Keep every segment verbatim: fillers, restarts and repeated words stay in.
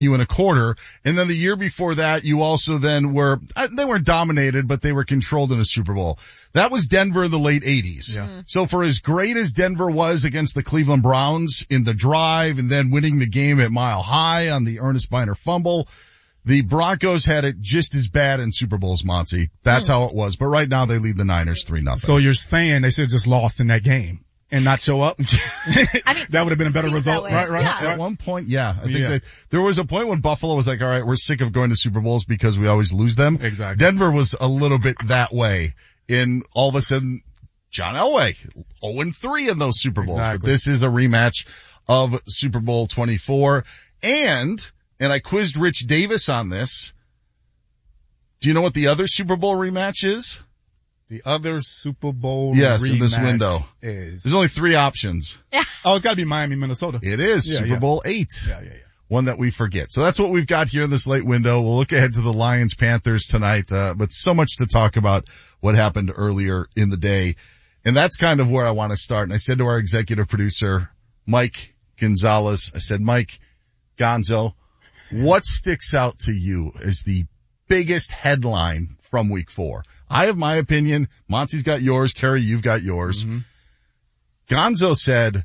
you in a quarter. And then the year before that, you also then were, they weren't dominated, but they were controlled in a Super Bowl. That was Denver in the late eighties. Yeah. Mm. So for as great as Denver was against the Cleveland Browns in the drive and then winning the game at Mile High on the Ernest Biner fumble, the Broncos had it just as bad in Super Bowls, Monty. That's mm. how it was. But right now they lead the Niners three nothing. So you're saying they should have just lost in that game and not show up? I mean, that would have been a better result. Right, right, yeah. At one point, yeah. I think yeah. that there was a point when Buffalo was like, all right, we're sick of going to Super Bowls because we always lose them. Exactly. Denver was a little bit that way. In all of a sudden, John Elway, oh and three in those Super Bowls. Exactly. But this is a rematch of Super Bowl twenty-four. And, and I quizzed Rich Davis on this. Do you know what the other Super Bowl rematch is? The other Super Bowl yes, rematch in this window is. There's only three options. Oh, it's got to be Miami, Minnesota. It is yeah, Super yeah. Bowl eight. Yeah, yeah, yeah. One that we forget. So that's what we've got here in this late window. We'll look ahead to the Lions Panthers tonight, uh, but so much to talk about what happened earlier in the day. And that's kind of where I want to start. And I said to our executive producer, Mike Gonzalez, I said, Mike Gonzo, what sticks out to you as the biggest headline from week four? I have my opinion. Monty's got yours. Kerry, you've got yours. Mm-hmm. Gonzo said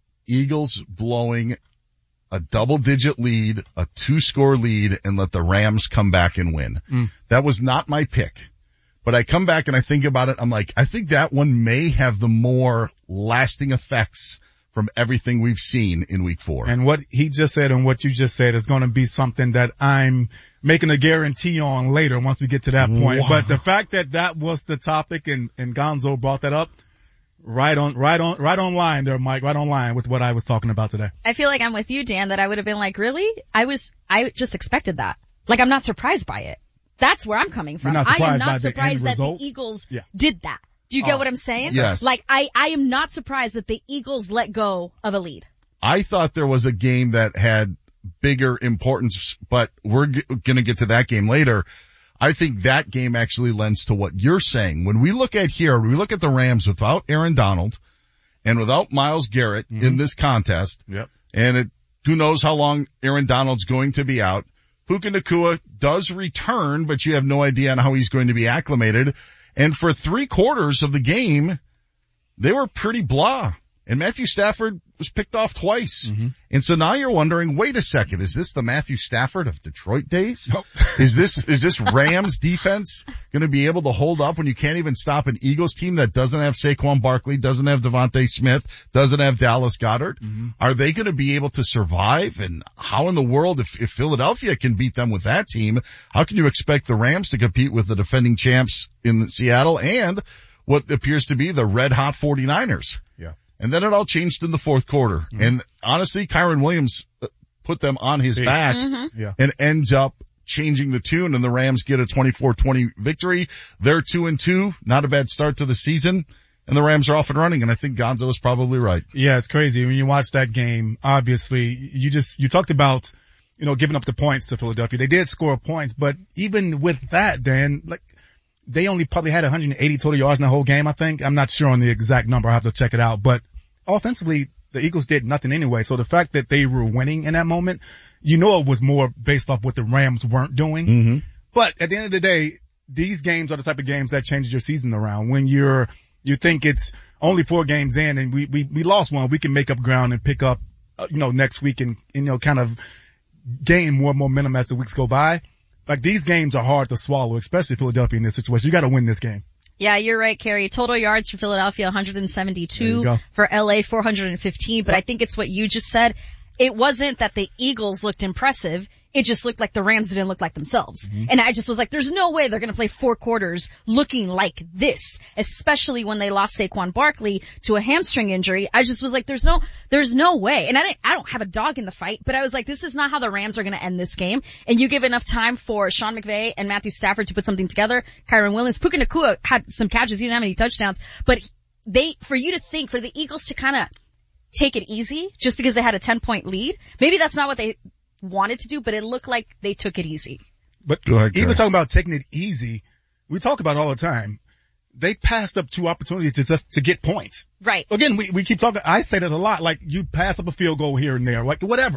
Eagles blowing a double-digit lead, a two-score lead, and let the Rams come back and win. Mm. That was not my pick. But I come back and I think about it, I'm like, I think that one may have the more lasting effects from everything we've seen in week four. And what he just said and what you just said is going to be something that I'm making a guarantee on later once we get to that point. Wow. But the fact that that was the topic and, and Gonzo brought that up, right on, right on, right on line there, Mike, right on line with what I was talking about today. I feel like I'm with you, Dan, that I would have been like, really? I was, I just expected that. Like, I'm not surprised by it. That's where I'm coming from. You're not I am surprised not by the surprised end that result? the Eagles Yeah. did that. Do you get Oh. what I'm saying? Yes. Like, I, I am not surprised that the Eagles let go of a lead. I thought there was a game that had bigger importance, but we're g- gonna get to that game later. I think that game actually lends to what you're saying. When we look at here, we look at the Rams without Aaron Donald and without Myles Garrett mm-hmm. in this contest. Yep. And it, who knows how long Aaron Donald's going to be out. Puka Nacua does return, but you have no idea on how he's going to be acclimated. And for three quarters of the game, they were pretty blah. And Matthew Stafford was picked off twice. Mm-hmm. And so now you're wondering, wait a second, is this the Matthew Stafford of Detroit days? Nope. Is this, is this Rams defense going to be able to hold up when you can't even stop an Eagles team that doesn't have Saquon Barkley, doesn't have Devontae Smith, doesn't have Dallas Goedert? Mm-hmm. Are they going to be able to survive? And how in the world, if, if Philadelphia can beat them with that team, how can you expect the Rams to compete with the defending champs in Seattle and what appears to be the red hot 49ers? Yeah. And then it all changed in the fourth quarter. Mm-hmm. And honestly, Kyron Williams put them on his Peace. back Mm-hmm. Yeah. and ends up changing the tune, and the Rams get a twenty-four twenty victory. They're two and two, not a bad start to the season, and the Rams are off and running, and I think Gonzo was probably right. Yeah, it's crazy. When you watch that game, obviously, you just, you talked about, you know, giving up the points to Philadelphia. They did score points, but even with that, Dan, like, they only probably had one hundred eighty total yards in the whole game, I think. I'm not sure on the exact number. I have to check it out. But offensively, the Eagles did nothing anyway. So the fact that they were winning in that moment, you know it was more based off what the Rams weren't doing. Mm-hmm. But at the end of the day, these games are the type of games that changes your season around. When you're, you think it's only four games in and we, we, we lost one, we can make up ground and pick up, uh, you know, next week and, you know, kind of gain more momentum as the weeks go by. Like, these games are hard to swallow, especially Philadelphia in this situation. You got to win this game. Yeah, you're right, Carrie. Total yards for Philadelphia, one hundred seventy-two. For L A, four hundred fifteen. But yep. I think it's what you just said. It wasn't that the Eagles looked impressive. It just looked like the Rams didn't look like themselves. Mm-hmm. And I just was like, there's no way they're going to play four quarters looking like this, especially when they lost Saquon Barkley to a hamstring injury. I just was like, there's no, there's no way. And I didn't, I don't have a dog in the fight, but I was like, this is not how the Rams are going to end this game. And you give enough time for Sean McVay and Matthew Stafford to put something together. Kyron Williams, Puka Nacua had some catches. He didn't have any touchdowns, but they, for you to think, for the Eagles to kind of take it easy just because they had a ten point lead, maybe that's not what they wanted to do, but it looked like they took it easy. But Go ahead, even talking about taking it easy, we talk about it all the time. They passed up two opportunities to just to get points. Right. Again, we, we keep talking, I say that a lot, like you pass up a field goal here and there, like whatever.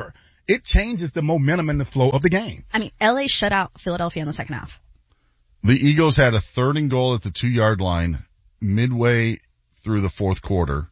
it changes the momentum and the flow of the game. I mean, L A shut out Philadelphia in the second half. The Eagles had a third and goal at the two-yard line midway through the fourth quarter.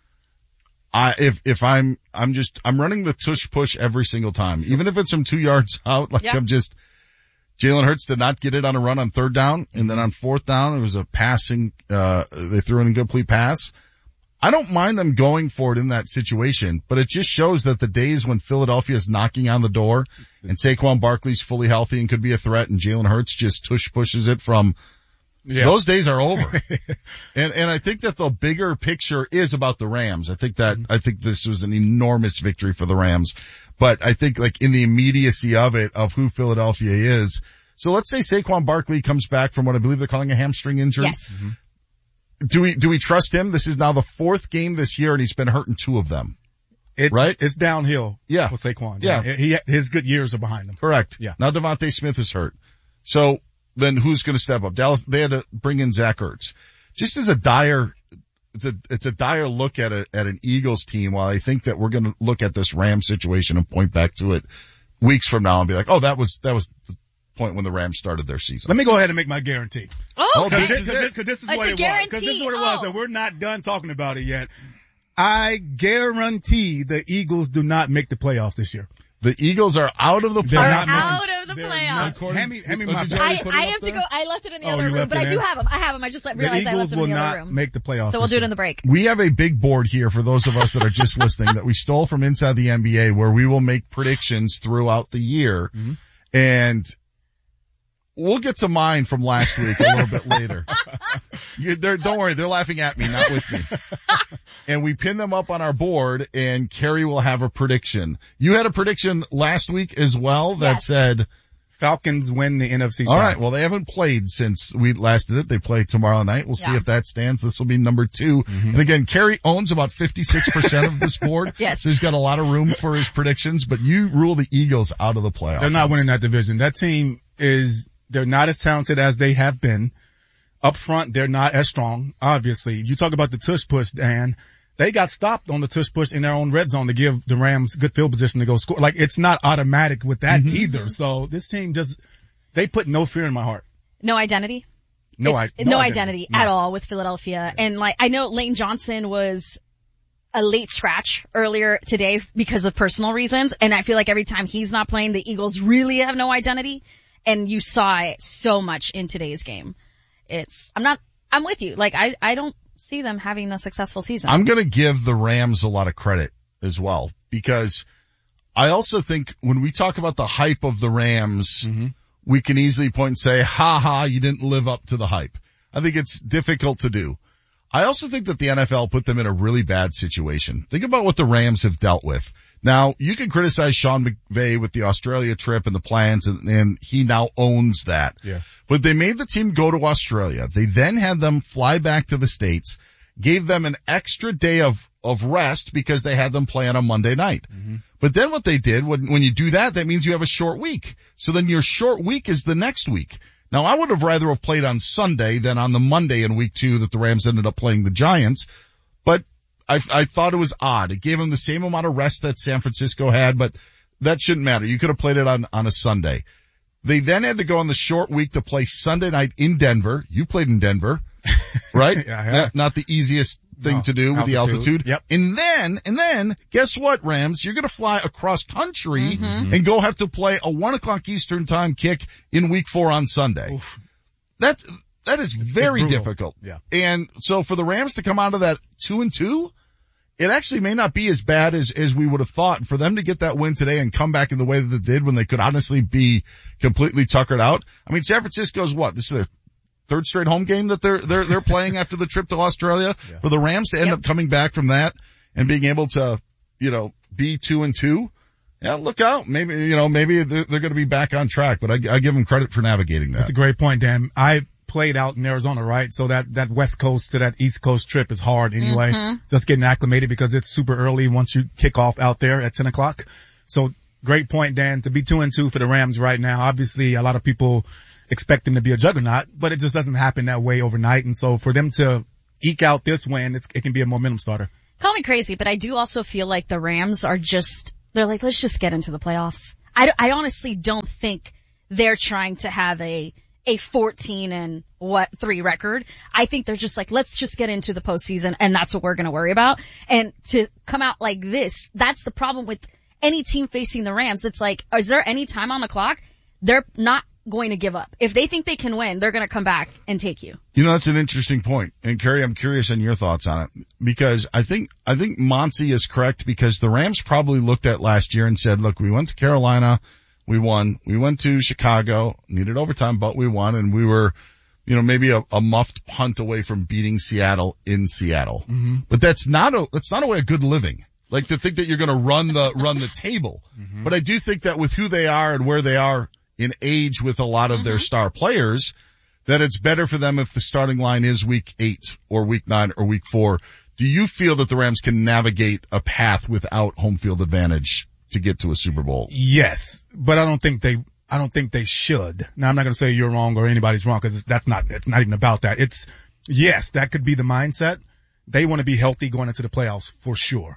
I, if, if I'm, I'm just, I'm running the tush push every single time. Even if it's from two yards out, like yeah. I'm just, Jalen Hurts did not get it on a run on third down. And then on fourth down, it was a passing, uh, they threw an incomplete pass. I don't mind them going for it in that situation, but it just shows that the days when Philadelphia is knocking on the door and Saquon Barkley's fully healthy and could be a threat and Jalen Hurts just tush pushes it from, yeah. those days are over. and, and I think that the bigger picture is about the Rams. I think that, mm-hmm. I think this was an enormous victory for the Rams, but I think like in the immediacy of it, of who Philadelphia is. So let's say Saquon Barkley comes back from what I believe they're calling a hamstring injury. Yes. Mm-hmm. Do we, do we trust him? This is now the fourth game this year and he's been hurt in two of them. It, right? It's downhill. Yeah. For Saquon. Yeah. yeah. He, his good years are behind him. Correct. Yeah. Now Devontae Smith is hurt. So then who's going to step up? Dallas, they had to bring in Zach Ertz. Just as a dire, it's a, it's a dire look at a, at an Eagles team while I think that we're going to look at this Rams situation and point back to it weeks from now and be like, oh, that was, that was the point when the Rams started their season. Let me go ahead and make my guarantee. Oh, okay. Cause this, cause this, cause this is it's what a it guarantee. was. Cause this is what it oh. was and we're not done talking about it yet. I guarantee the Eagles do not make the playoffs this year. The Eagles are out of the They're playoffs. out of the playoffs. Not, hand me, hand me oh, my I, I have to go. I left it in the oh, other room, but I do in? have them. I have them. I just like, realized I left them in the other room. The Eagles will not make the playoffs. So we'll do it in the break. We have a big board here for those of us that are just listening that we stole from Inside the N B A where we will make predictions throughout the year. Mm-hmm. And we'll get to mine from last week a little bit later. You, don't worry, they're laughing at me, not with me. And we pin them up on our board and Carrie will have a prediction. You had a prediction last week as well that yes. said Falcons win the N F C South. All right, well they haven't played since we last did it. They play tomorrow night. We'll see yeah. if that stands. This will be number two. Mm-hmm. And again, Carrie owns about fifty-six percent of this board. Yes. So he's got a lot of room for his predictions, but you rule the Eagles out of the playoffs. They're not winning that division. That team is, they're not as talented as they have been. Up front, they're not as strong, obviously. You talk about the tush push, Dan. They got stopped on the tush push in their own red zone to give the Rams good field position to go score. Like, it's not automatic with that mm-hmm. either. So this team just, they put no fear in my heart. No identity? No, I, no, no identity, identity at no. all with Philadelphia. Yeah. And like, I know Lane Johnson was a late scratch earlier today because of personal reasons. And I feel like every time he's not playing, the Eagles really have no identity. And you saw it so much in today's game. It's, I'm not, I'm with you. Like, I, I don't see them having a successful season. I'm gonna give the Rams a lot of credit as well, because I also think when we talk about the hype of the Rams, mm-hmm. we can easily point and say, ha ha, you didn't live up to the hype. I think it's difficult to do. I also think that the N F L put them in a really bad situation. Think about what the Rams have dealt with. Now, you can criticize Sean McVay with the Australia trip and the plans, and, and he now owns that. Yeah. But they made the team go to Australia. They then had them fly back to the States, gave them an extra day of, of rest because they had them play on a Monday night. Mm-hmm. But then what they did, when, when you do that, that means you have a short week. So then your short week is the next week. Now, I would have rather have played on Sunday than on the Monday in week two that the Rams ended up playing the Giants. But I, I thought it was odd. It gave them the same amount of rest that San Francisco had, but that shouldn't matter. You could have played it on, on a Sunday. They then had to go on the short week to play Sunday night in Denver. You played in Denver, right? yeah, yeah. Not, not the easiest thing no, to do with altitude. the altitude. Yep. And then, and then, guess what, Rams? You're going to fly across country mm-hmm. and go have to play a one o'clock Eastern time kick in week four on Sunday. Oof. That, that is it's very difficult. Yeah. And so for the Rams to come out of that two and two, it actually may not be as bad as, as we would have thought. And for them to get that win today and come back in the way that they did when they could honestly be completely tuckered out. I mean, San Francisco's what? This is their third straight home game that they're, they're, they're playing after the trip to Australia. Yeah. For the Rams to end yep. up coming back from that and being able to, you know, be two and two. Yeah, look out. Maybe, you know, maybe they're, they're going to be back on track, but I, I give them credit for navigating that. That's a great point, Dan. I played out in Arizona, right? So that, that West Coast to that East Coast trip is hard anyway. Mm-hmm. Just getting acclimated because it's super early once you kick off out there at ten o'clock. So great point, Dan, to be two and two for the Rams right now. Obviously a lot of people expect them to be a juggernaut, but it just doesn't happen that way overnight. And so for them to eke out this win, it's, it can be a momentum starter. Call me crazy, but I do also feel like the Rams are just They're like, let's just get into the playoffs. I, I honestly don't think they're trying to have a, a fourteen and what, three record. I think they're just like, let's just get into the postseason and that's what we're going to worry about. And to come out like this, that's the problem with any team facing the Rams. It's like, is there any time on the clock? They're not going to give up. If they think they can win, they're going to come back and take you. You know, that's an interesting point. And Carrie, I'm curious on your thoughts on it, because I think, I think Monty is correct, because the Rams probably looked at last year and said, look, we went to Carolina, we won. We went to Chicago, needed overtime, but we won, and we were, you know, maybe a, a muffed punt away from beating Seattle in Seattle. Mm-hmm. But that's not a, that's not a way of good living. Like to think that you're going to run the, run the table. Mm-hmm. But I do think that with who they are and where they are in age with a lot of mm-hmm. their star players, that it's better for them if the starting line is week eight or week nine or week four. Do you feel that the Rams can navigate a path without home field advantage to get to a Super Bowl? Yes, but I don't think they, I don't think they should. Now I'm not going to say you're wrong or anybody's wrong, because that's not, it's not even about that. It's, yes, that could be the mindset. They want to be healthy going into the playoffs for sure.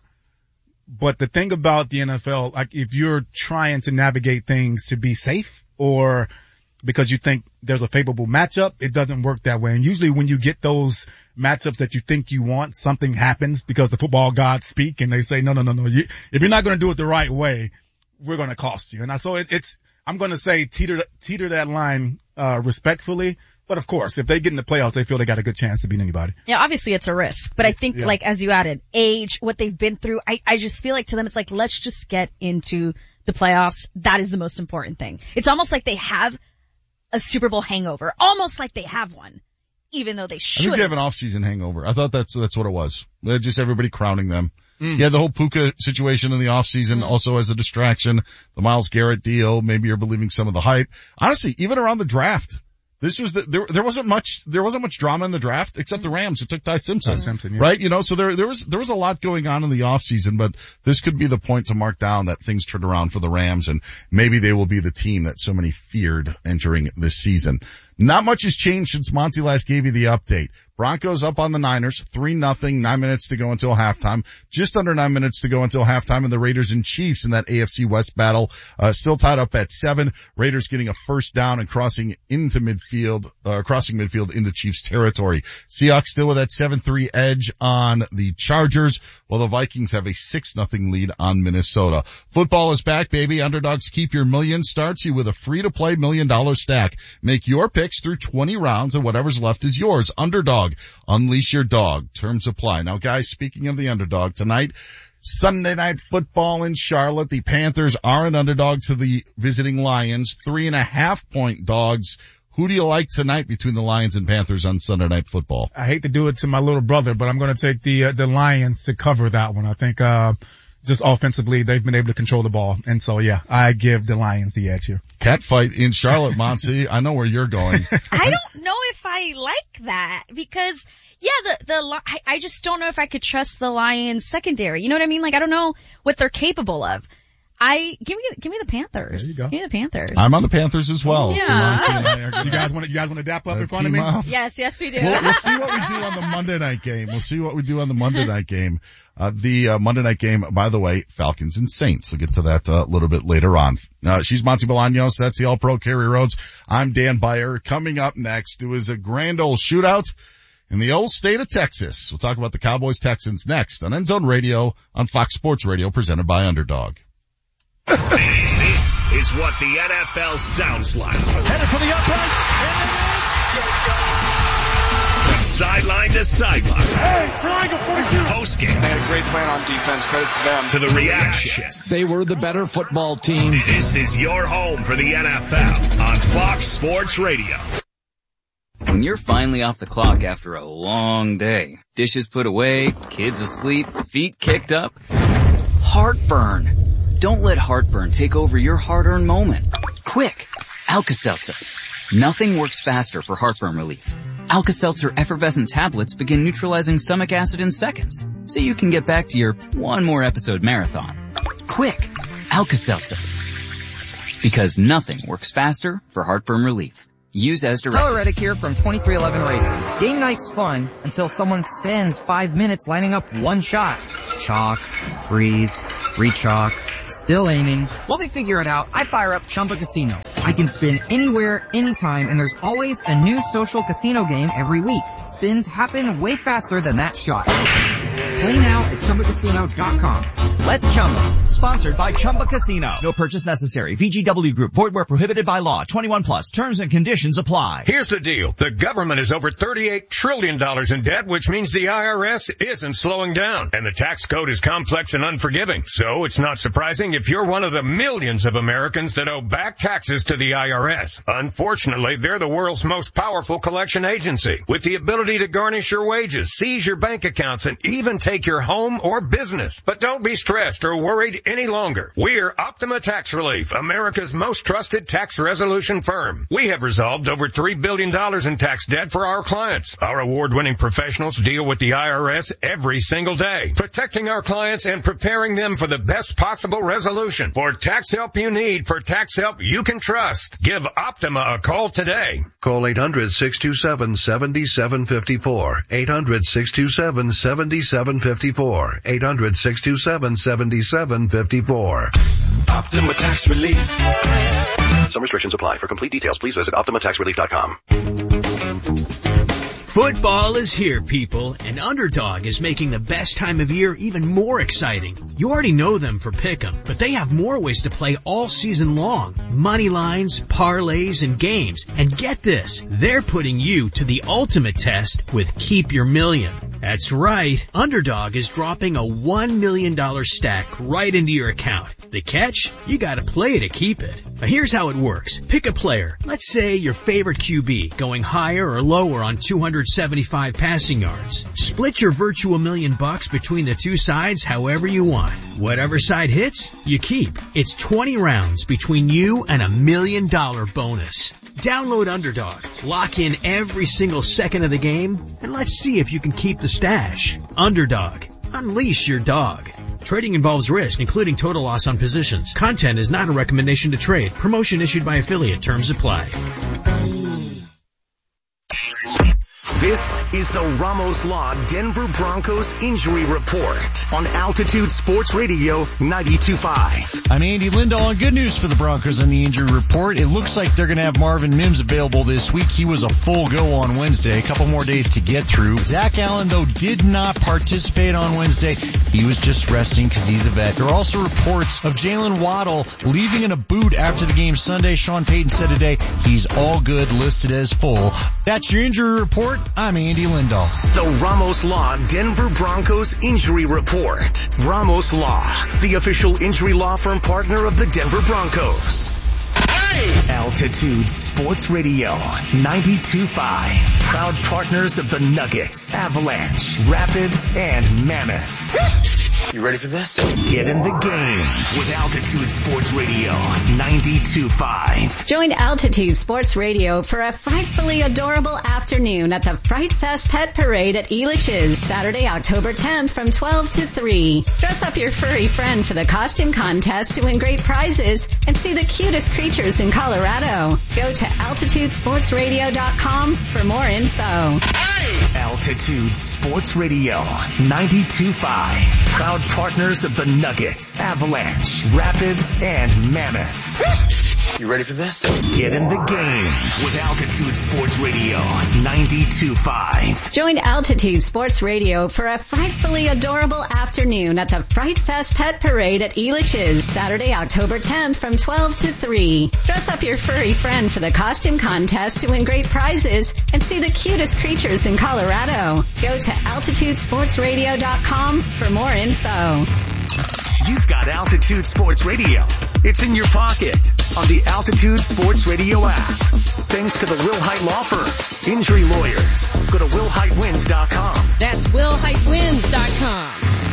But the thing about the N F L, like if you're trying to navigate things to be safe, or because you think there's a favorable matchup, it doesn't work that way. And usually when you get those matchups that you think you want, something happens because the football gods speak and they say, no, no, no, no. You, if you're not going to do it the right way, we're going to cost you. And I, so it, it's, I'm going to say teeter, teeter that line, uh, respectfully. But of course, if they get in the playoffs, they feel they got a good chance to beat anybody. Yeah, obviously it's a risk, but I think yeah. like as you added, age, what they've been through, I, I just feel like to them it's like, let's just get into the playoffs. That is the most important thing. It's almost like they have a Super Bowl hangover, almost like they have one, even though they shouldn't. I think they have an off-season hangover. I thought that's, that's what it was. They're just everybody crowning them. Mm. Yeah, the whole Puka situation in the off-season mm. also as a distraction. The Myles Garrett deal, maybe you're believing some of the hype. Honestly, even around the draft, this was the, there, there wasn't much, there wasn't much drama in the draft except the Rams who took Ty Simpson. Ty Simpson, yeah. Right? You know, so there, there was, there was a lot going on in the offseason, but this could be the point to mark down that things turned around for the Rams, and maybe they will be the team that so many feared entering this season. Not much has changed since Monty last gave you the update. Broncos up on the Niners, three nothing, nine minutes to go until halftime. Just under nine minutes to go until halftime, and the Raiders and Chiefs in that A F C West battle, uh, still tied up at seven. Raiders getting a first down and crossing into midfield, uh, crossing midfield into Chiefs territory. Seahawks still with that seven three edge on the Chargers, while the Vikings have a six nothing lead on Minnesota. Football is back, baby. Underdogs Keep Your Million starts you with a free-to-play million dollar stack. Make your picks through twenty rounds, and whatever's left is yours. Underdog. Unleash your dog. Terms apply. Now, guys, speaking of the underdog, tonight, Sunday Night Football in Charlotte. The Panthers are an underdog to the visiting Lions. Three and a half point dogs. Who do you like tonight between the Lions and Panthers on Sunday Night Football? I hate to do it to my little brother, but I'm going to take the, uh, the Lions to cover that one. I think, uh, just offensively, they've been able to control the ball. And so, yeah, I give the Lions the edge here. Cat fight in Charlotte, Monty. I know where you're going. I don't know if I like that because, yeah, the, the, I, I just don't know if I could trust the Lions secondary. You know what I mean? Like, I don't know what they're capable of. I, give me, give me the Panthers. There you go. Give me the Panthers. I'm on the Panthers as well. Yeah. So you guys want to, you guys want to dap up in front of me? Up. Yes, yes we do. We'll, we'll see what we do on the Monday night game. We'll see what we do on the Monday night game. Uh, the, uh, Monday night game, by the way, Falcons and Saints. We'll get to that uh, a little bit later on. Uh, she's Monty Bolaños. That's the All-Pro Carrie Rhodes. I'm Dan Beyer. Coming up next, it was a grand old shootout in the old state of Texas. We'll talk about the Cowboys Texans next on End Zone Radio on Fox Sports Radio, presented by Underdog. This is what the N F L sounds like. Headed for the uprights. From sideline to sideline. Hey, triangle forty-two. Post game. They had a great plan on defense. Credit to them. To the reactions. They were the better football team. This is your home for the N F L on Fox Sports Radio. When you're finally off the clock after a long day, dishes put away, kids asleep, feet kicked up, heartburn. Don't let heartburn take over your hard-earned moment. Quick, Alka-Seltzer. Nothing works faster for heartburn relief. Alka-Seltzer effervescent tablets begin neutralizing stomach acid in seconds, so you can get back to your one more episode marathon. Quick, Alka-Seltzer. Because nothing works faster for heartburn relief. Use as directed. Tyler Reddick here from twenty-three eleven Racing. Game night's fun until someone spends five minutes lining up one shot. Chalk, breathe, Rechalk. Still aiming. While they figure it out, I fire up Chumba Casino. I can spin anywhere, anytime, and there's always a new social casino game every week. Spins happen way faster than that shot. Play now at Chumba Casino dot com. Let's Chumba. Sponsored by Chumba Casino. No purchase necessary. V G W Group. Void where prohibited by law. twenty-one plus. Terms and conditions apply. Here's the deal. The government is over thirty-eight trillion dollars in debt, which means the I R S isn't slowing down. And the tax code is complex and unforgiving. So it's not surprising if you're one of the millions of Americans that owe back taxes to the I R S. Unfortunately, they're the world's most powerful collection agency, with the ability to garnish your wages, seize your bank accounts, and even take your home or business. But don't be stressed or worried any longer. We're Optima Tax Relief, America's most trusted tax resolution firm. We have resolved over three billion dollars in tax debt for our clients. Our award-winning professionals deal with the I R S every single day, protecting our clients and preparing them for the best possible resolution. For tax help you need, for tax help you can trust, give Optima a call today. Call eight hundred, six two seven, seven seven five four. eight hundred, six two seven, seven seven five four. eight hundred, six two seven, seven seven five four. Optima Tax Relief. Some restrictions apply. For complete details, please visit optima tax relief dot com. Football is here, people, and Underdog is making the best time of year even more exciting. You already know them for Pick'em, but they have more ways to play all season long. Money lines, parlays, and games. And get this, they're putting you to the ultimate test with Keep Your Million. That's right, Underdog is dropping a one million dollars stack right into your account. The catch? You gotta play to keep it. Now here's how it works. Pick a player. Let's say your favorite Q B, going higher or lower on two hundred seventy-five passing yards. Split your virtual million bucks between the two sides however you want. Whatever side hits, you keep. It's twenty rounds between you and a million dollar bonus. Download Underdog, lock in every single second of the game, and let's see if you can keep the stash. Underdog. Unleash your dog. Trading involves risk, including total loss on positions. Content is not a recommendation to trade. Promotion issued by affiliate. Terms apply. This is the Ramos Law Denver Broncos Injury Report on Altitude Sports Radio ninety-two point five. I'm Andy Lindahl, and good news for the Broncos on the injury report. It looks like they're going to have Marvin Mims available this week. He was a full go on Wednesday, a couple more days to get through. Zach Allen, though, did not participate on Wednesday. He was just resting because he's a vet. There are also reports of Jalen Waddle leaving in a boot after the game Sunday. Sean Payton said today he's all good, listed as full. That's your injury report. I'm Andy Lindahl. The Ramos Law Denver Broncos Injury Report. Ramos Law, the official injury law firm partner of the Denver Broncos. Hey! Altitude Sports Radio ninety-two point five. Proud partners of the Nuggets, Avalanche, Rapids, and Mammoth. You ready for this? Get in the game with Altitude Sports Radio ninety-two point five. Join Altitude Sports Radio for a frightfully adorable afternoon at the Fright Fest Pet Parade at Elitch's, Saturday, October tenth from twelve to three. Dress up your furry friend for the costume contest to win great prizes and see the cutest creatures in Colorado. Go to altitude sports radio dot com for more info. Hey! Altitude Sports Radio ninety-two point five. Proud partners of the Nuggets, Avalanche, Rapids, and Mammoth. You ready for this? Get in the game with Altitude Sports Radio ninety-two point five. Join Altitude Sports Radio for a frightfully adorable afternoon at the Fright Fest Pet Parade at Elitch's, Saturday, October tenth from twelve to three. Dress up your furry friend for the costume contest to win great prizes and see the cutest creatures in Colorado. Go to altitude sports radio dot com for more info. You've got Altitude Sports Radio. It's in your pocket on the Altitude Sports Radio app. Thanks to the Will Hite Law Firm. Injury lawyers. Go to will hite wins dot com. That's will hite wins dot com.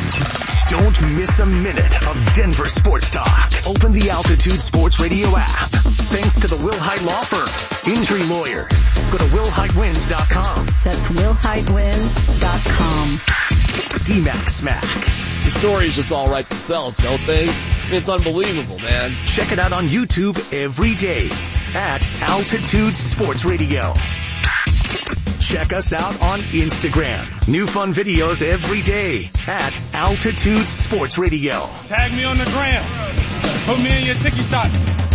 Don't miss a minute of Denver sports talk. Open the Altitude Sports Radio app. Thanks to the Will Hite Law Firm. Injury lawyers. Go to will hite wins dot com. That's will hite wins dot com. D-Mac Smack. The stories just all write themselves, don't they? It's unbelievable, man. Check it out on YouTube every day at Altitude Sports Radio. check us out on Instagram. New fun videos every day at Altitude Sports Radio. Tag me on the gram. Put me in your TikTok.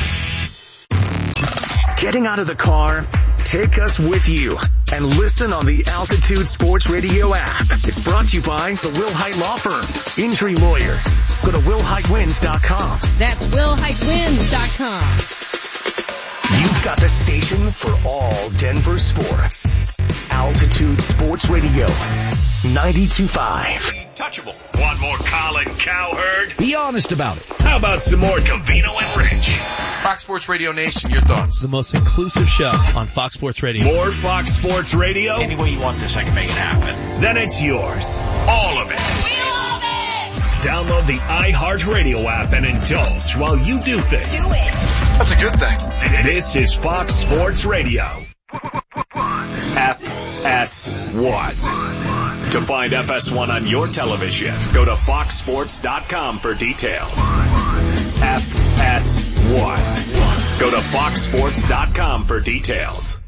Getting out of the car? Take us with you and listen on the Altitude Sports Radio app. It's brought to you by the Will Height Law Firm. Injury lawyers. Go to will height wins dot com. That's will height wins dot com. You've got the station for all Denver sports. Altitude Sports Radio. ninety-two point five. Touchable. Want more Colin Cowherd? Be honest about it. How about some more Covino and Rich? Fox Sports Radio Nation, your thoughts? The most inclusive show on Fox Sports Radio. More Fox Sports Radio? Any way you want this, I can make it happen. Then it's yours. All of it. We love it! Download the iHeartRadio app and indulge while you do things. Do it! That's a good thing. This is Fox Sports Radio. F S one. To find F S one on your television, go to fox sports dot com for details. F S one. Go to fox sports dot com for details.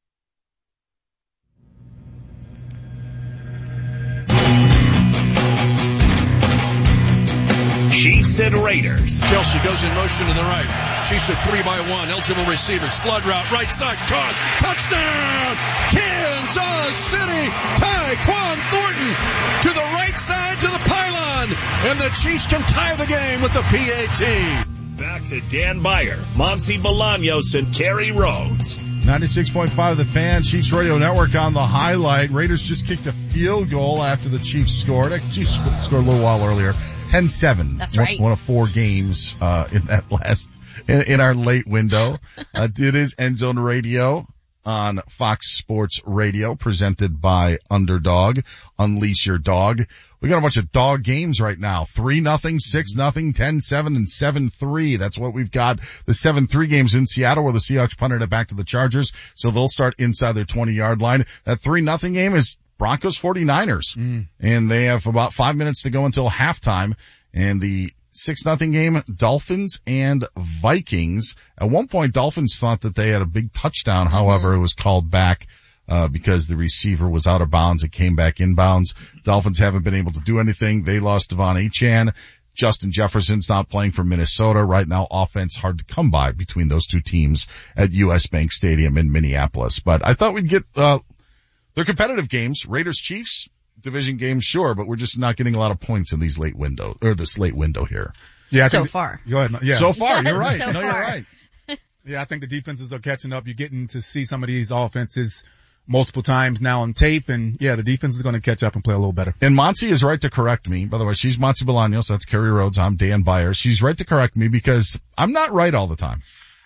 Chiefs and Raiders. Kelsey goes in motion to the right. Chiefs at three by one. Eligible receivers. Flood route. Right side. Caught. Touchdown. Kansas City. Tyquan Thornton to the right side to the pylon. And the Chiefs can tie the game with the P A T. Back to Dan Beyer, Monty Bolaños, and Kerry Rhodes. ninety-six point five The Fan, Chiefs Radio Network on the highlight. Raiders just kicked a field goal after the Chiefs scored. The Chiefs scored a little while earlier. ten seven. That's right. One, one of four games, uh, in that last, in, in our late window. Uh, it is End Zone Radio on Fox Sports Radio, presented by Underdog. Unleash your dog. We got a bunch of dog games right now. three nothing, six nothing, ten seven, and seven three. That's what we've got. The seven three games in Seattle where the Seahawks punted it back to the Chargers, so they'll start inside their twenty-yard line. That three nothing game is Broncos forty-niners. Mm. And they have about five minutes to go until halftime. And the six nothing game, Dolphins and Vikings. At one point, Dolphins thought that they had a big touchdown. However, it was called back uh because the receiver was out of bounds. It came back inbounds. Dolphins haven't been able to do anything. They lost Devon Achane. Justin Jefferson's not playing for Minnesota right now. Offense hard to come by between those two teams at U S Bank Stadium in Minneapolis. But I thought we'd get uh they're competitive games. Raiders Chiefs division games, sure, but we're just not getting a lot of points in these late window or this late window here. Yeah, I so think, far. Go ahead. Yeah. So far, you're right. So no, far. you're right. Yeah, I think the defenses are catching up. You're getting to see some of these offenses multiple times now on tape, and yeah, the defense is going to catch up and play a little better. And Monty is right to correct me. By the way, she's Monty Bolaños. That's Kerry Rhodes. I'm Dan Beyer. She's right to correct me because I'm not right all the time.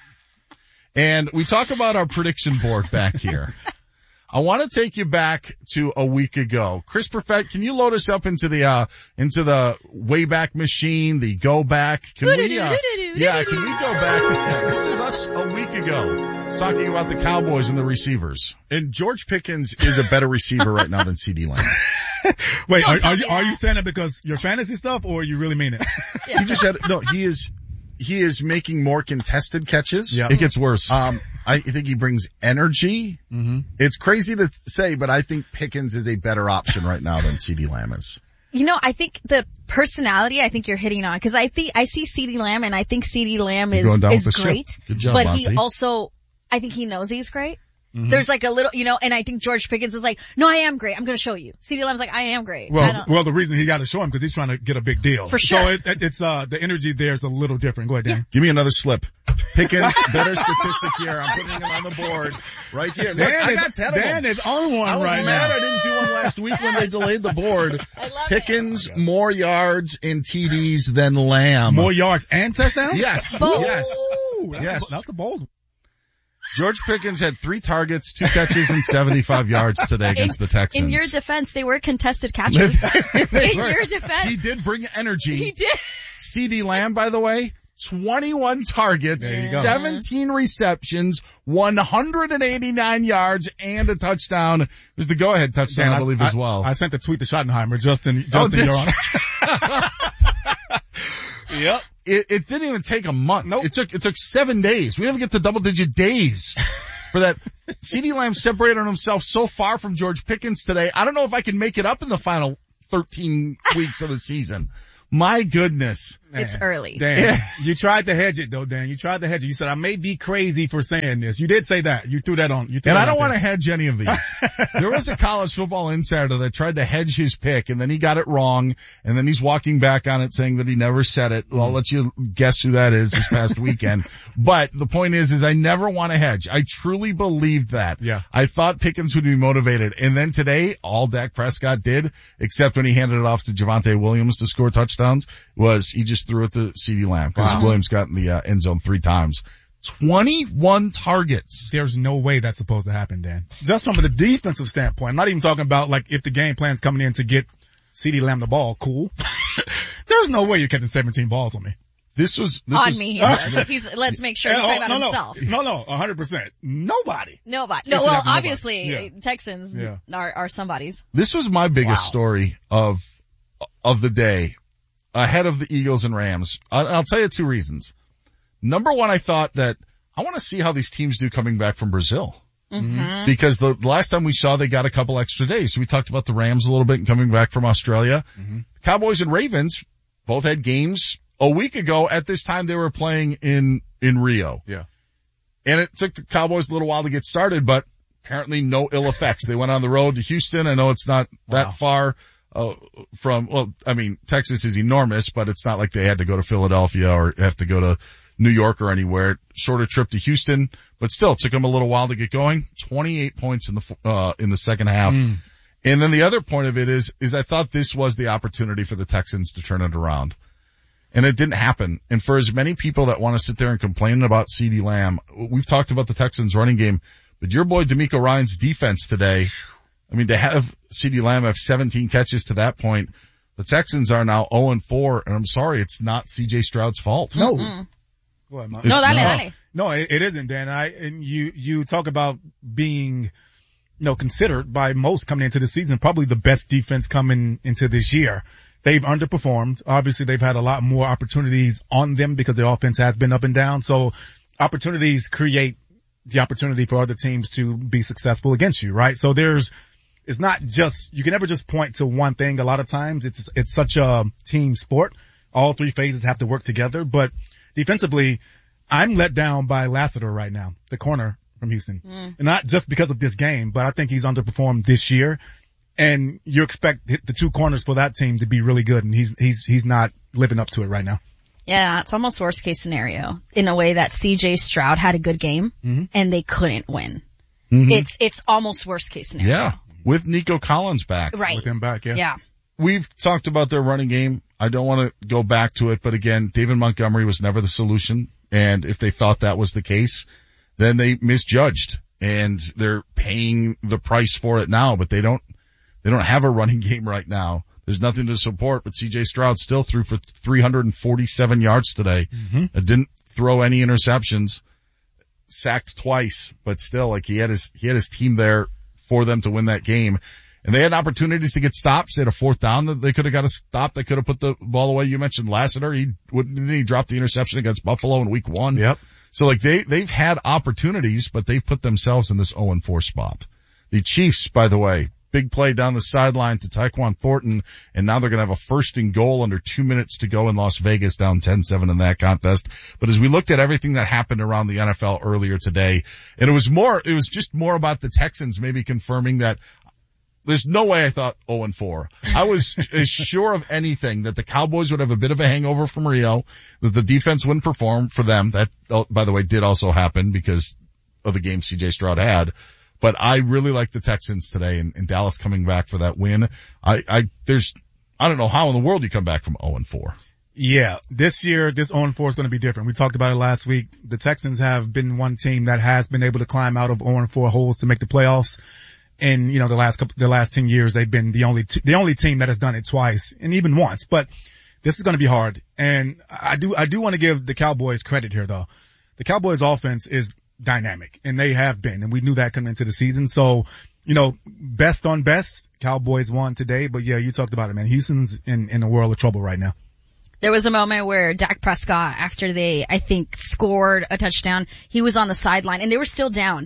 And we talk about our prediction board back here. I want to take you back to a week ago. Chris Perfett, can you load us up into the, uh, into the Wayback Machine, the Go Back? Can we, uh, yeah, can we go back? Yeah, this is us a week ago talking about the Cowboys and the receivers. And George Pickens is a better receiver right now than CeeDee Lamb. Wait, are, are you, are you saying it because your fantasy stuff or you really mean it? Yeah. You just said, no, he is, he is making more contested catches. Yep. It gets worse. Um, I think he brings energy. Mm-hmm. It's crazy to say, but I think Pickens is a better option right now than CeeDee Lamb is. You know, I think the personality I think you're hitting on, because I think I see CeeDee Lamb and I think CeeDee Lamb is is great. Good job, but Monty. he also, I think he knows he's great. Mm-hmm. There's like a little, you know, and I think George Pickens is like, no, I am great. I'm going to show you. CeeDee Lamb's like, I am great. Well, I don't, well, the reason he got to show him because he's trying to get a big deal. For sure. So it, it, it's, uh, the energy there is a little different. Go ahead, Dan. Give me another slip. Pickens, better statistic here. I'm putting him on the board right here. Look, Dan I is, got ten of Dan them. is on one I was right mad now. I didn't do one last week when they delayed the board. I love Pickens, more yards and T Ds than Lamb. More yards and touchdowns? Yes. Bold. Yes. Ooh, that's Yes. A, that's a bold one. George Pickens had three targets, two catches, and seventy-five yards today against the Texans. In your defense, they were contested catches. In Right. your defense. He did bring energy. He did. CeeDee Lamb, by the way, twenty-one targets, There you go. seventeen receptions, one hundred eighty-nine yards, and a touchdown. It was the go-ahead touchdown, Dan, I believe, I, as well. I sent the tweet to Schottenheimer, Justin, Oh, Justin, did you're you? on. Yep. It, it didn't even take a month. Nope. It took, it took seven days. We didn't even get to double digit days. for that. CeeDee Lamb separated himself so far from George Pickens today. I don't know if I can make it up in the final thirteen weeks of the season. My goodness. It's early. Dan, Yeah. you tried to hedge it though, Dan. You tried to hedge it. You said, I may be crazy for saying this. You did say that. You threw that on. You threw And that I don't out want to there. hedge any of these. There was a college football insider that tried to hedge his pick and then he got it wrong and then he's walking back on it saying that he never said it. Well, I'll let you guess who that is this past weekend. But the point is, is I never want to hedge. I truly believed that. Yeah. I thought Pickens would be motivated. And then today, all Dak Prescott did, except when he handed it off to Javonte Williams to score touchdowns, was he just threw it to CeeDee Lamb because Wow. Williams got in the uh, end zone three times. twenty-one targets. There's no way that's supposed to happen, Dan. Just from the defensive standpoint. I'm not even talking about like if the game plan's coming in to get CeeDee Lamb the ball. Cool. There's no way you're catching seventeen balls on me. This was, this On was, me, he says. He's, let's make sure he's Oh, talking about no, himself. no, no, no, one hundred percent. Nobody. Nobody. It No, should well, happen to nobody. obviously, Yeah. Texans Yeah. are, are somebody's. This was my biggest Wow. story of, of the day ahead of the Eagles and Rams. I'll, I'll tell you two reasons. Number one, I thought that I want to see how these teams do coming back from Brazil. Mm-hmm. Because the last time we saw they got a couple extra days. So we talked about the Rams a little bit and coming back from Australia. Mm-hmm. Cowboys and Ravens both had games a week ago. At this time they were playing in, in Rio. Yeah. And it took the Cowboys a little while to get started, but apparently no ill effects. They went on the road to Houston. I know it's not that Wow. far, uh, from, well, I mean, Texas is enormous, but it's not like they had to go to Philadelphia or have to go to New York or anywhere. Shorter trip to Houston, but still it took them a little while to get going. twenty-eight points in the, uh, in the second half. Mm. And then the other point of it is, is I thought this was the opportunity for the Texans to turn it around. And it didn't happen. And for as many people that want to sit there and complain about CeeDee Lamb, we've talked about the Texans running game, but your boy DeMeco Ryans' defense today, I mean, to have CeeDee Lamb have seventeen catches to that point, the Texans are now oh and four, and I'm sorry, it's not C J Stroud's fault. No. Mm-mm. Go ahead, Mom. No, It's that not. ain't. No, it, it isn't, Dan. I, and you, you talk about being, you know, considered by most coming into the season, probably the best defense coming into this year. They've underperformed. Obviously, they've had a lot more opportunities on them because their offense has been up and down. So opportunities create the opportunity for other teams to be successful against you, right? So there's, it's not just, you can never just point to one thing. A lot of times it's, it's such a team sport. All three phases have to work together, but defensively, I'm let down by Lassiter right now, the corner from Houston. Mm. And not just because of this game, but I think he's underperformed this year. And you expect the two corners for that team to be really good, and he's he's he's not living up to it right now. Yeah, it's almost worst case scenario in a way that C J Stroud had a good game Mm-hmm. and they couldn't win. Mhm. It's it's almost worst case scenario. Yeah. With Nico Collins back. Right. With him back, yeah. Yeah. We've talked about their running game. I don't want to go back to it, but again, David Montgomery was never the solution. And if they thought that was the case, then they misjudged and they're paying the price for it now, but they don't, they don't have a running game right now. There's nothing to support, but C J Stroud still threw for three hundred forty-seven yards today. Mm-hmm. It didn't throw any interceptions, sacked twice, but still, like he had his, he had his team there for them to win that game. And they had opportunities to get stops. They had a fourth down that they could have got a stop. They could have put the ball away. You mentioned Lassiter. He wouldn't, didn't he drop the interception against Buffalo in week one? Yep. So like they, they've had opportunities, but they've put themselves in this oh and four spot. The Chiefs, by the way, big play down the sideline to Tyquan Thornton, and now they're going to have a first and goal under two minutes to go in Las Vegas, down ten seven in that contest. But as we looked at everything that happened around the N F L earlier today, and it was more, it was just more about the Texans maybe confirming that there's no way I thought oh and four. I was as sure of anything that the Cowboys would have a bit of a hangover from Rio, that the defense wouldn't perform for them. That, by the way, did also happen because of the game C J Stroud had. But I really like the Texans today, and, and Dallas coming back for that win. I, I, there's, I don't know how in the world you come back from oh and four. Yeah, this year, this oh and four is going to be different. We talked about it last week. The Texans have been one team that has been able to climb out of oh and four holes to make the playoffs. And, you know, the last couple, the last ten years, they've been the only, t- the only team that has done it twice and even once. But this is going to be hard. And I do, I do want to give the Cowboys credit here though. The Cowboys offense is dynamic, and they have been, and we knew that coming into the season. So, you know, best on best, Cowboys won today. But yeah, you talked about it, man. Houston's in, in a world of trouble right now. There was a moment where Dak Prescott, after they, I think, scored a touchdown, he was on the sideline and they were still down.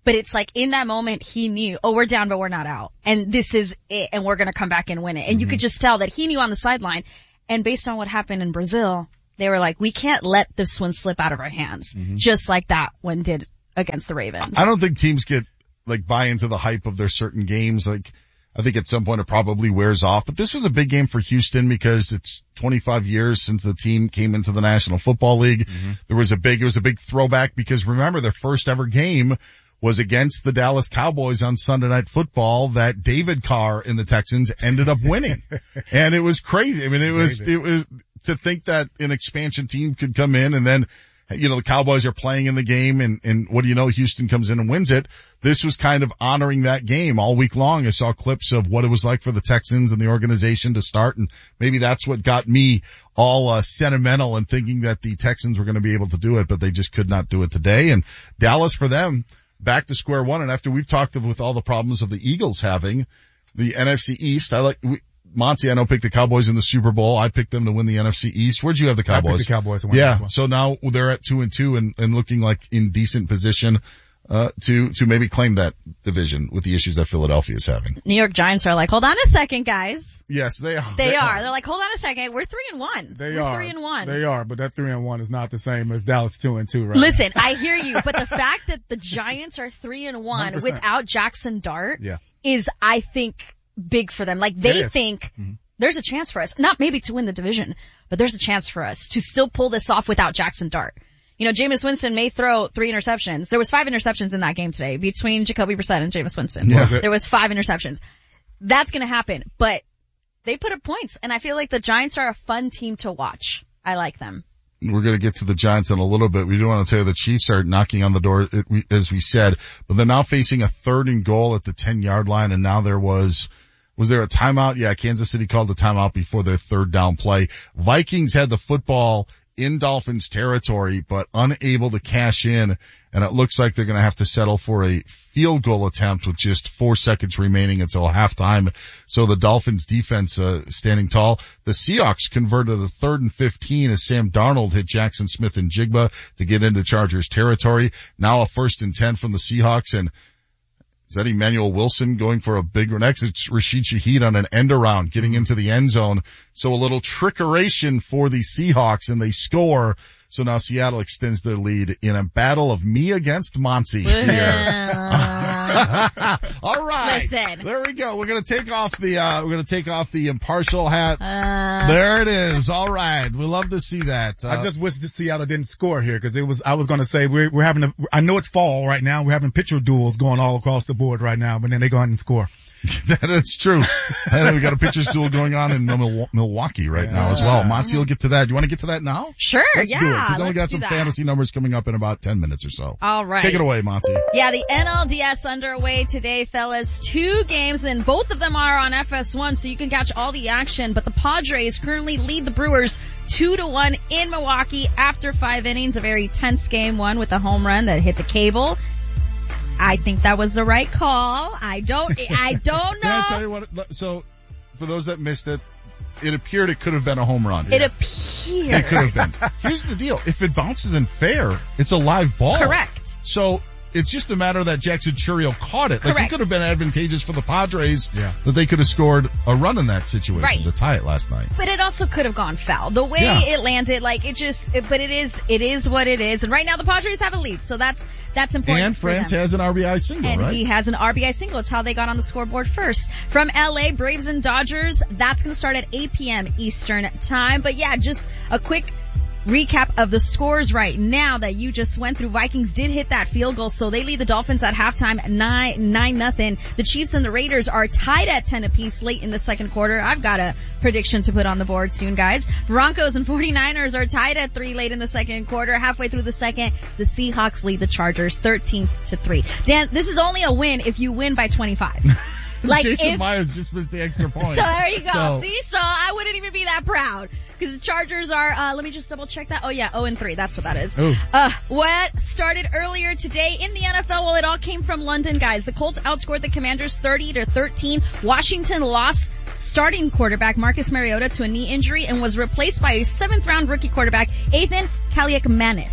But it's like in that moment he knew, oh, we're down, but we're not out. And this is it, and we're going to come back and win it. And mm-hmm. you could just tell that he knew on the sideline. And based on what happened in Brazil, they were like, we can't let this one slip out of our hands. Mm-hmm. Just like that one did against the Ravens. I don't think teams get, like, buy into the hype of their certain games. Like, I think at some point it probably wears off. But this was a big game for Houston because it's twenty-five years since the team came into the National Football League. Mm-hmm. There was a big, it was a big throwback because remember their first ever game was against the Dallas Cowboys on Sunday Night Football that David Carr and the Texans ended up winning. And it was crazy. I mean, it was, it was to think that an expansion team could come in and then, you know, the Cowboys are playing in the game and, and what do you know, Houston comes in and wins it. This was kind of honoring that game all week long. I saw clips of what it was like for the Texans and the organization to start, and maybe that's what got me all uh, sentimental and thinking that the Texans were going to be able to do it, but they just could not do it today. And Dallas, for them, back to square one. And after we've talked with all the problems of the Eagles having the N F C East, I like, we, Monty, I know, picked the Cowboys in the Super Bowl. I picked them to win the N F C East. Where'd you have the Cowboys? I picked the Cowboys to win yeah. this one. So now they're at two and two and, and looking like in decent position, uh, to, to maybe claim that division with the issues that Philadelphia is having. New York Giants are like, hold on a second, guys. Yes, they are. They, they are. are. They're like, hold on a second. We're three and one. They We're are. three and one. They are, but that three and one is not the same as Dallas two and two, right? Listen, I hear you, but the fact that the Giants are three and one one hundred percent without Jackson Dart yeah. is, I think, big for them. Like they think mm-hmm. there's a chance for us, not maybe to win the division, but there's a chance for us to still pull this off without Jackson Dart. You know, Jameis Winston may throw three interceptions. There was five interceptions in that game today between Jacoby Brissett and Jameis Winston. Yeah. There was five interceptions. That's going to happen, but they put up points, and I feel like the Giants are a fun team to watch. I like them. We're going to get to the Giants in a little bit. We do want to tell you the Chiefs are knocking on the door, as we said, but they're now facing a third and goal at the ten-yard line, and now there was... Was there a timeout? Yeah, Kansas City called the timeout before their third down play. Vikings had the football in Dolphins territory, but unable to cash in, and it looks like they're going to have to settle for a field goal attempt with just four seconds remaining until halftime. So the Dolphins defense uh, standing tall. The Seahawks converted a third and fifteen as Sam Darnold hit Jackson Smith and Jigba to get into Chargers territory. Now a first and ten from the Seahawks, and is that Emmanuel Wilson going for a big run? Next, it's Rashid Shaheed on an end around, getting into the end zone. So a little trickeration for the Seahawks, and they score. So now Seattle extends their lead in a battle of me against Monty here. All right. Listen. There we go. We're going to take off the, uh, we're going to take off the impartial hat. Uh, there it is. All right. We love to see that. Uh, I just wish the Seattle didn't score here because it was, I was going to say we're, we're having a, I know it's fall right now. We're having pitcher duels going all across the board right now, but then they go ahead and score. That's true. And then we got a pitcher's duel going on in Mil- Milwaukee right yeah. now as well. Monty will get to that. Do you want to get to that now? Sure, let's yeah. do it, because then we got let's some fantasy numbers coming up in about ten minutes or so. All right. Take it away, Monty. Yeah, the N L D S underway today, fellas. Two games, and both of them are on F S one, so you can catch all the action. But the Padres currently lead the Brewers two to one in Milwaukee after five innings. A very tense game, one with a home run that hit the cable. I think that was the right call. I don't, I don't know. Can I tell you what, so, for those that missed it, it appeared it could have been a home run. It yeah. appeared. It could have been. Here's the deal. If it bounces in fair, it's a live ball. Correct. So, it's just a matter that Jackson Chourio caught it. Like, Correct. it could have been advantageous for the Padres yeah. that they could have scored a run in that situation right. to tie it last night. But it also could have gone foul. The way yeah. it landed, like, it just, it, but it is, it is what it is. And right now the Padres have a lead, so that's, that's important. And for France them. has an R B I single, and right? And he has an R B I single. It's how they got on the scoreboard first. From L A, Braves and Dodgers, that's going to start at eight p.m. Eastern time. But yeah, just a quick recap of the scores right now that you just went through. Vikings did hit that field goal, so they lead the Dolphins at halftime nine, nine nothing. The Chiefs and the Raiders are tied at ten apiece late in the second quarter. I've got a prediction to put on the board soon, guys. Broncos and 49ers are tied at three late in the second quarter. Halfway through the second, the Seahawks lead the Chargers thirteen to three. Dan, this is only a win if you win by twenty-five. Like Jason if, Myers just missed the extra point. So there you go. So. See, so I wouldn't even be that proud. Because the Chargers are, uh, let me just double check that. Oh yeah, oh and three. That's what that is. Ooh. Uh, what started earlier today in the N F L? Well, it all came from London, guys. The Colts outscored the Commanders thirty to thirteen. Washington lost starting quarterback Marcus Mariota to a knee injury and was replaced by a seventh round rookie quarterback, Ethan Kaliakmanis.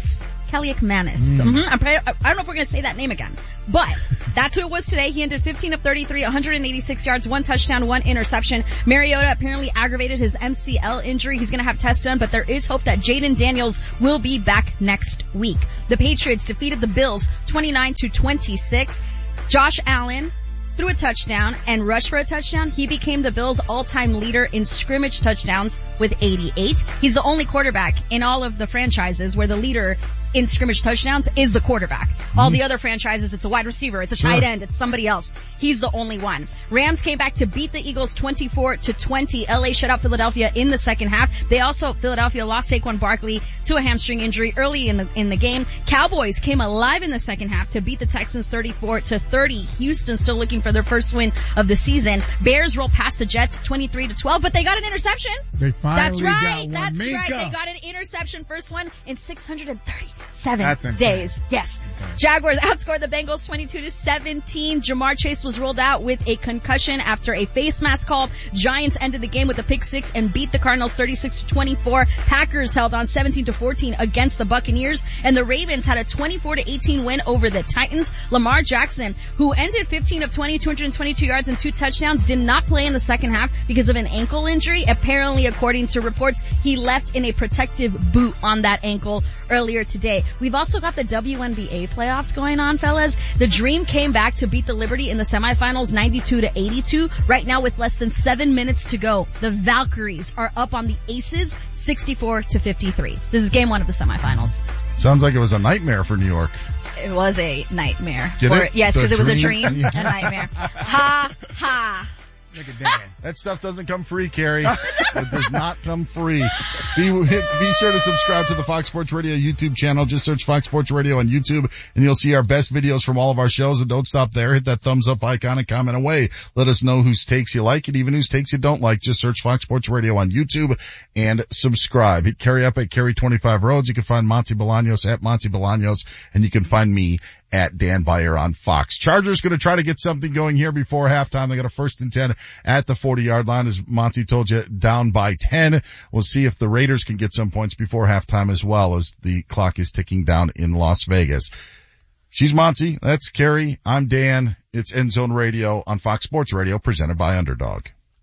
Kaliakmanis. Mm. Mm-hmm. I'm probably, I don't know if we're going to say that name again, but that's who it was today. He ended fifteen of thirty-three, one hundred eighty-six yards, one touchdown, one interception. Mariota apparently aggravated his M C L injury. He's going to have tests done, but there is hope that Jaden Daniels will be back next week. The Patriots defeated the Bills twenty-nine to twenty-six. Josh Allen threw a touchdown and rushed for a touchdown. He became the Bills' all-time leader in scrimmage touchdowns with eighty-eight. He's the only quarterback in all of the franchises where the leader in scrimmage touchdowns is the quarterback. Mm-hmm. All the other franchises, it's a wide receiver, it's a tight end, it's somebody else. He's the only one. Rams came back to beat the Eagles twenty-four to twenty. L A shut out Philadelphia in the second half. They also, Philadelphia lost Saquon Barkley to a hamstring injury early in the, in the game. Cowboys came alive in the second half to beat the Texans thirty-four to thirty. Houston still looking for their first win of the season. Bears rolled past the Jets twenty-three to twelve, but they got an interception. They finally That's right, got one. that's Minka. right. They got an interception, first one in six hundred thirty-seven That's insane. days. Yes. Insane. Jaguars outscored the Bengals twenty-two to seventeen. Jamar Chase was ruled out with a concussion after a face mask call. Giants ended the game with a pick six and beat the Cardinals thirty-six to twenty-four. Packers held on seventeen to fourteen against the Buccaneers, and the Ravens had a twenty-four to eighteen win over the Titans. Lamar Jackson, who ended fifteen of twenty, two hundred twenty-two yards and two touchdowns, did not play in the second half because of an ankle injury. Apparently, according to reports, he left in a protective boot on that ankle earlier today. We've also got the W N B A playoffs going on, fellas. The Dream came back to beat the Liberty in the semifinals ninety-two to eighty-two. Right now with less than seven minutes to go, the Valkyries are up on the Aces sixty-four to fifty-three. This is game one of the semifinals. Sounds like it was a nightmare for New York. It was a nightmare. Did Or, it? Yes, The because it was a dream? dream, a nightmare. Ha, ha. Look at Dan. That stuff doesn't come free, Carrie. It does not come free. Be, hit, be sure to subscribe to the Fox Sports Radio YouTube channel. Just search Fox Sports Radio on YouTube and you'll see our best videos from all of our shows. And don't stop there. Hit that thumbs up icon and comment away. Let us know whose takes you like and even whose takes you don't like. Just search Fox Sports Radio on YouTube and subscribe. Hit Carrie up at Carrie twenty-five Roads. You can find Monty Bolaños at Monty Bolaños, and you can find me at Dan Beyer on Fox. Chargers going to try to get something going here before halftime. They got a first and ten at the forty-yard line, as Monty told you, down by ten. We'll see if the Raiders can get some points before halftime as well, as the clock is ticking down in Las Vegas. She's Monty. That's Carrie. I'm Dan. It's End Zone Radio on Fox Sports Radio, presented by Underdog.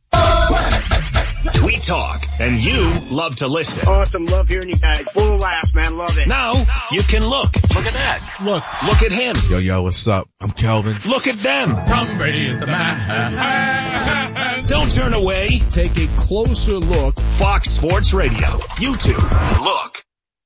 We talk, and you love to listen. Awesome. Love hearing you guys. Full laughs, man. Love it. Now, you can look. Look at that. Look. Look at him. Yo, yo, what's up? I'm Kelvin. Look at them. Tom Brady is the man. Don't turn away. Take a closer look. Fox Sports Radio. YouTube. Look.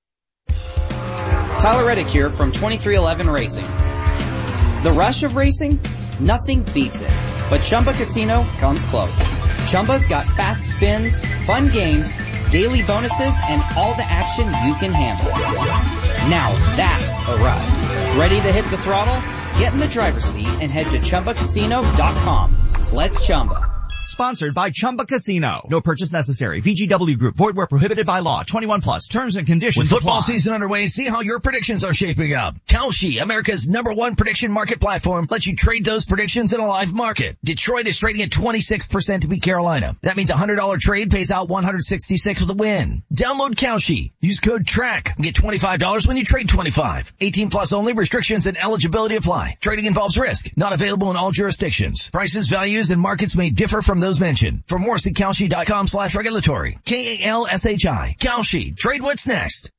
Tyler Reddick here from twenty-three eleven Racing. The rush of racing? Nothing beats it. But Chumba Casino comes close. Chumba's got fast spins, fun games, daily bonuses, and all the action you can handle. Now that's a ride. Ready to hit the throttle? Get in the driver's seat and head to Chumba Casino dot com. Let's Chumba. Sponsored by Chumba Casino. No purchase necessary. V G W Group. Void where prohibited by law. twenty-one plus. Terms and conditions With football apply. season underway, see how your predictions are shaping up. Kalshi, America's number one prediction market platform, lets you trade those predictions in a live market. Detroit is trading at twenty-six percent to beat Carolina. That means a one hundred dollars trade pays out one hundred sixty-six with a win. Download Kalshi. Use code TRACK and get twenty-five dollars when you trade twenty-five. eighteen plus only. Restrictions and eligibility apply. Trading involves risk. Not available in all jurisdictions. Prices, values, and markets may differ from those mentioned. For more, see Kalshi dot com slash regulatory. K A L S H I. Kalshi. Trade what's next.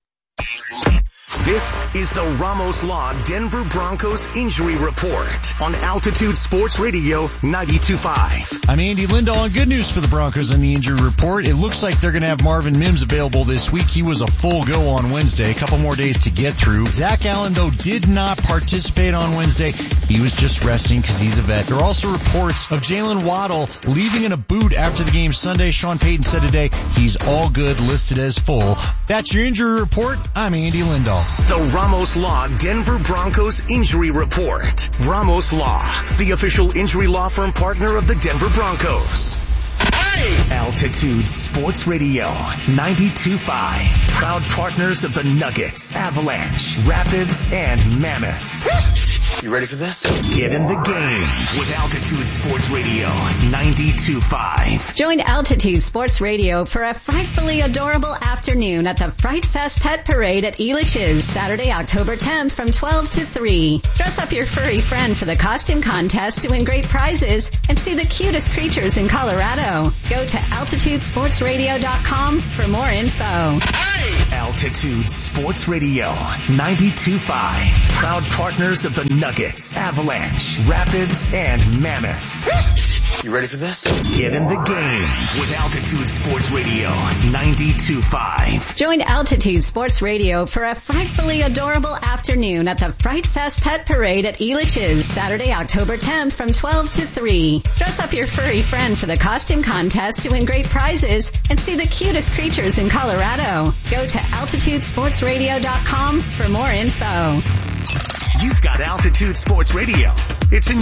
This is the Ramos Law Denver Broncos Injury Report on Altitude Sports Radio ninety-two point five. I'm Andy Lindahl, and good news for the Broncos on the injury report. It looks like they're going to have Marvin Mims available this week. He was a full go on Wednesday, a couple more days to get through. Zach Allen, though, did not participate on Wednesday. He was just resting because he's a vet. There are also reports of Jalen Waddle leaving in a boot after the game Sunday. Sean Payton said today he's all good, listed as full. That's your injury report. I'm Andy Lindahl. The Ramos Law Denver Broncos Injury Report. Ramos Law, the official injury law firm partner of the Denver Broncos. Hey! Altitude Sports Radio ninety-two point five. Proud partners of the Nuggets, Avalanche, Rapids, and Mammoth. You ready for this? Get in the game with Altitude Sports Radio ninety-two point five. Join Altitude Sports Radio for a frightfully adorable afternoon at the Fright Fest Pet Parade at Elitch's, Saturday, October tenth from twelve to three. Dress up your furry friend for the costume contest to win great prizes and see the cutest creatures in Colorado. Go to altitude sports radio dot com for more info. Hey! Altitude Sports Radio ninety-two point five. Proud partners of the Nuggets, Avalanche, Rapids, and Mammoth. You ready for this? Get in the game with Altitude Sports Radio ninety-two point five. Join Altitude Sports Radio for a frightfully adorable afternoon at the Fright Fest Pet Parade at Elitch's, Saturday, October tenth from twelve to three. Dress up your furry friend for the costume contest to win great prizes and see the cutest creatures in Colorado. Go to altitude sports radio dot com for more info. You've got Altitude Sports Radio. It's in